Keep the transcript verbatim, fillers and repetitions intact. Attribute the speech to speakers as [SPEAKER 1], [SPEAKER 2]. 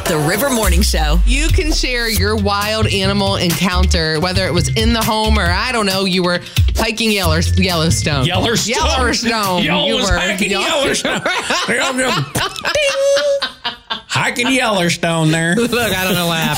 [SPEAKER 1] The River Morning Show.
[SPEAKER 2] You can share your wild animal encounter, whether it was in the home or, I don't know, you were hiking Yeller- Yellowstone.
[SPEAKER 3] Yellowstone.
[SPEAKER 2] Yellowstone.
[SPEAKER 3] Yo,
[SPEAKER 2] you
[SPEAKER 3] was
[SPEAKER 2] were
[SPEAKER 3] hiking
[SPEAKER 2] Yellowstone.
[SPEAKER 3] Yellowstone. Hiking Yellowstone there.
[SPEAKER 4] Look, I don't know what happened.